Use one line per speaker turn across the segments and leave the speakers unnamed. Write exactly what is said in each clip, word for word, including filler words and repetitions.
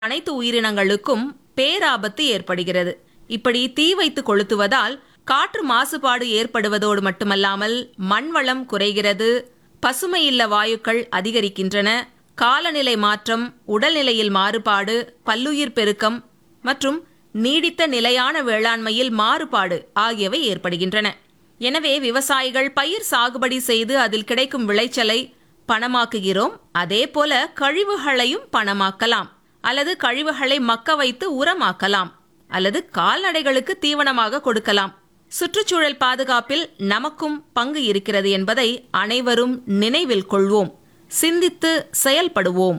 அனைத்து உயிரினங்களுக்கும் பேராபத்து ஏற்படுகிறது. இப்படி தீ வைத்து கொளுத்துவதால் காற்று மாசுபாடு ஏற்படுவதோடு மட்டுமல்லாமல் மண்வளம் குறைகிறது, பசுமையில்ல வாயுக்கள் அதிகரிக்கின்றன, காலநிலை மாற்றம், உடல்நிலையில் மாறுபாடு, பல்லுயிர் பெருக்கம் மற்றும் நீடித்த நிலையான வேளாண்மையில் மாறுபாடு ஆகியவை ஏற்படுகின்றன. எனவே விவசாயிகள் பயிர் சாகுபடி செய்து அதில் கிடைக்கும் விளைச்சலை பணமாக்குகிறோம். அதே போல கழிவுகளையும் பணமாக்கலாம், அல்லது கழிவுகளை மக்க வைத்து உரமாக்கலாம், அல்லது கால்நடைகளுக்கு தீவனமாக கொடுக்கலாம். சுற்றுச்சூழல் பாதுகாப்பில் நமக்கும் பங்கு இருக்கிறது என்பதை அனைவரும் நினைவில் கொள்வோம். சிந்தித்து செயல்படுவோம்.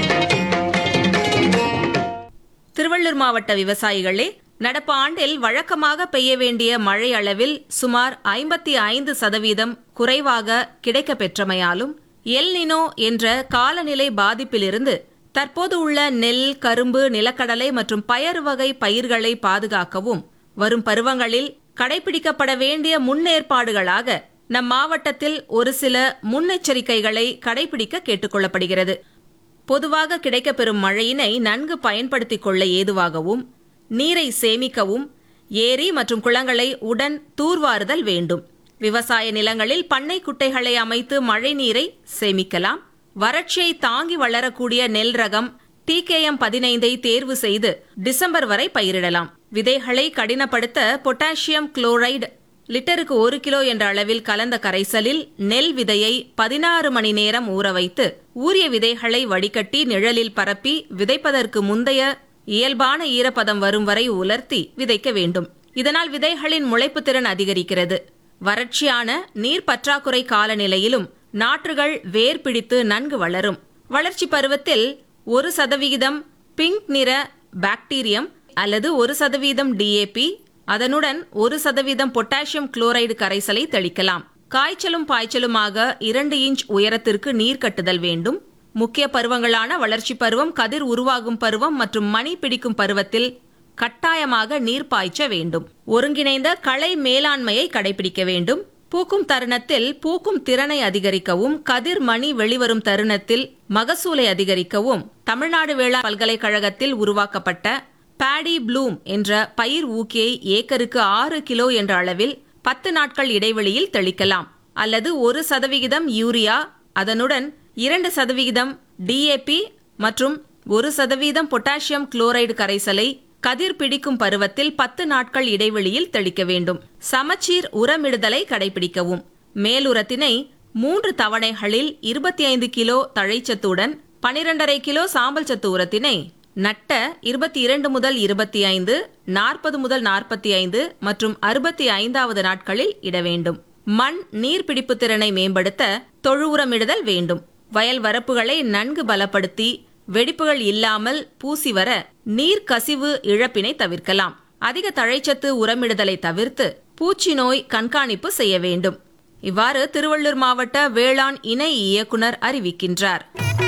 திருவள்ளூர் மாவட்ட விவசாயிகளே, நடப்பு ஆண்டில் வழக்கமாக பெய்ய வேண்டிய மழை அளவில் சுமார் ஐம்பத்தி ஐந்து சதவீதம் குறைவாக கிடைக்க பெற்றமையாலும் எல் நினோ என்ற காலநிலை பாதிப்பிலிருந்து தற்போது உள்ள நெல், கரும்பு, நிலக்கடலை மற்றும் பயறு வகை பயிர்களை பாதுகாக்கவும் வரும் பருவங்களில் கடைபிடிக்கப்பட வேண்டிய முன்னேற்பாடுகளாக நம் மாவட்டத்தில் ஒரு சில முன்னெச்சரிக்கைகளை கடைபிடிக்க கேட்டுக்கொள்ளப்படுகிறது. பொதுவாக கிடைக்கப்பெறும் மழையினை நன்கு பயன்படுத்திக் கொள்ள ஏதுவாகவும், நீரை சேமிக்கவும் ஏரி மற்றும் குளங்களை உடன் தூர்வாறுதல் வேண்டும். விவசாய நிலங்களில் பண்ணை குட்டைகளை அமைத்து மழை நீரை சேமிக்கலாம். வறட்சியை தாங்கி வளரக்கூடிய நெல் ரகம் டி கே எம் பதினைந்தை தேர்வு செய்து டிசம்பர் வரை பயிரிடலாம். விதைகளை கடினப்படுத்த பொட்டாசியம் குளோரைடு லிட்டருக்கு ஒரு கிலோ என்ற அளவில் கலந்த கரைசலில் நெல் விதையை பதினாறு மணி நேரம் ஊற வைத்து ஊறிய விதைகளை வடிகட்டி நிழலில் பரப்பி விதைப்பதற்கு முந்தைய இயல்பான ஈரப்பதம் வரும் வரை உலர்த்தி விதைக்க வேண்டும். இதனால் விதைகளின் முளைப்பு திறன் அதிகரிக்கிறது. வறட்சியான நீர் பற்றாக்குறை காலநிலையிலும் நாற்றுகள் வேர் பிடித்து நன்கு வளரும். வளர்ச்சி பருவத்தில் ஒரு சதவிகிதம் பிங்க் நிற பாக்டீரியம் அல்லது ஒரு சதவீதம் டி ஏ பி, அதனுடன் ஒரு சதவீதம் பொட்டாசியம் குளோரைடு கரைசலை தெளிக்கலாம். காய்ச்சலும் பாய்ச்சலுமாக இரண்டு இன்ச் உயரத்திற்கு நீர் கட்டுதல் வேண்டும். முக்கிய பருவங்களான வளர்ச்சி பருவம், கதிர் உருவாகும் பருவம் மற்றும் மணி பிடிக்கும் பருவத்தில் கட்டாயமாக நீர் பாய்ச்ச வேண்டும். ஒருங்கிணைந்த களை மேலாண்மையை கடைபிடிக்க வேண்டும். பூக்கும் தருணத்தில் பூக்கும் திறனை அதிகரிக்கவும், கதிர் மணி வெளிவரும் தருணத்தில் மகசூலை அதிகரிக்கவும் தமிழ்நாடு வேளாண் பல்கலைக்கழகத்தில் உருவாக்கப்பட்ட பேடி ப்ளூம் என்ற பயிர் ஊக்கியை ஏக்கருக்கு ஆறு கிலோ என்ற அளவில் பத்து நாட்கள் இடைவெளியில் தெளிக்கலாம். அல்லது ஒரு சதவிகிதம் யூரியா, அதனுடன் இரண்டு சதவிகிதம் டி ஏ பி மற்றும் ஒரு சதவீதம் பொட்டாசியம் குளோரைடு கரைசலை கதிர் பிடிக்கும் பருவத்தில் பத்து நாட்கள் இடைவெளியில் தெளிக்க வேண்டும். சமச்சீர் உரமிடுதலை கடைபிடிக்கவும். மேலுரத்தினை மூன்று தவணைகளில் இருபத்தி ஐந்து கிலோ தழைச்சத்துடன் பனிரெண்டரை கிலோ சாம்பல் சத்து உரத்தினை நட்ட இருபத்தி இரண்டு முதல் இருபத்தி ஐந்து, நாற்பது முதல் நாற்பத்தி ஐந்து மற்றும் அறுபத்தி ஐந்தாவது நாட்களில் இட வேண்டும். மண் நீர்பிடிப்பு திறனை மேம்படுத்த தொழு உரமிடுதல் வேண்டும். வயல் வரப்புகளை நன்கு பலப்படுத்தி வெடிப்புகள் இல்லாமல் பூசி வர நீர் கசிவு இழப்பினை தவிர்க்கலாம். அதிக தழைச்சத்து உரமிடுதலை தவிர்த்து பூச்சி நோய் கண்காணிப்பு செய்ய வேண்டும். இவ்வாறு திருவள்ளூர் மாவட்ட வேளாண் இணை இயக்குனர் அறிவிக்கின்றார்.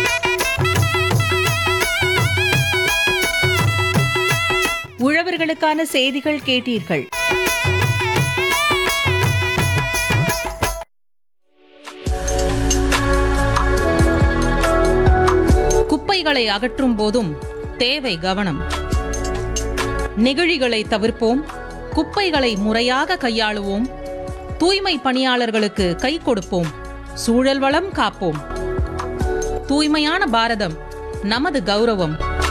உழவர்களுக்கான செய்திகள் கேட்டீர்கள். குப்பைகளை அகற்றும் போதும் தேவை கவனம். நெகிழிகளை தவிர்ப்போம், குப்பைகளை முறையாக கையாளுவோம், தூய்மை பணியாளர்களுக்கு கை கொடுப்போம், சூழல் வளம் காப்போம். தூய்மையான பாரதம் நமது கௌரவம்.